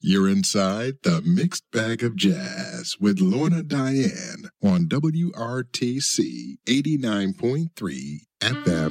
You're inside the Mixed Bag of Jazz with Lorna Diane on WRTC 89.3 FM.